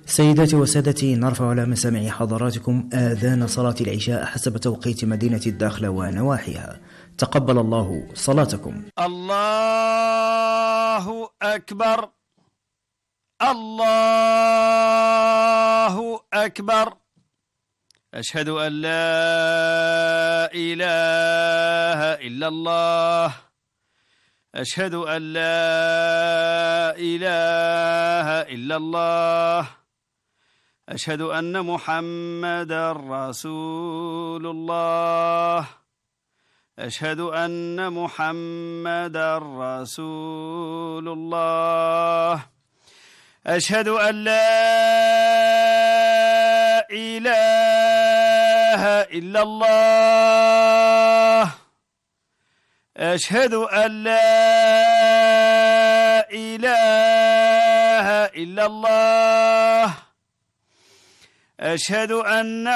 سيداتي وسادتي، نرفع على مسامع حضراتكم آذان صلاة العشاء حسب توقيت مدينة الداخلة ونواحيها. تقبل الله صلاتكم. الله أكبر، الله أكبر. أشهد أن لا إله إلا الله، أشهد أن لا إله إلا الله، أشهد أن محمدا رسول الله، أشهد أن محمدا رسول الله، أشهد أن لا إله إلا الله، أشهد أن لا إله إلا الله، أشهد أن